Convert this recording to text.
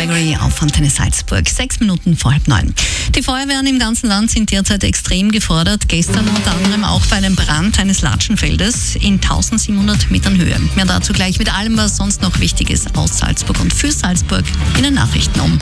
Gregory auf Antenne Salzburg. 6 Minuten vor 8:30. Die Feuerwehren im ganzen Land sind derzeit extrem gefordert. Gestern unter anderem auch bei einem Brand eines Latschenfeldes in 1700 Metern Höhe. Mehr dazu gleich mit allem, was sonst noch wichtig ist aus Salzburg und für Salzburg in den Nachrichten um